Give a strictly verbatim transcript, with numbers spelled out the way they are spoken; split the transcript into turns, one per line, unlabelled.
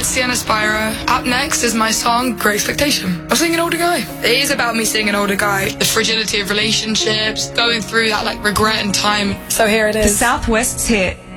it's Sienna Spyro. Up next is my song, Great Expectation. I'm seeing an older guy. It is about me seeing an older guy. The fragility of relationships, going through that like regret and time. So here it is.
The Southwest's hit.